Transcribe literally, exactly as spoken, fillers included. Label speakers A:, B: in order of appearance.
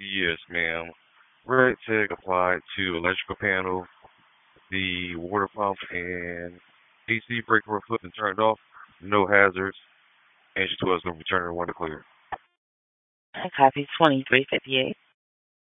A: Yes, ma'am. Red tag applied to electrical panel, the water pump, and D C breaker were flipped and turned off. No hazards. Engine twelve is going to return to one to clear.
B: I copy twenty-three fifty-eight.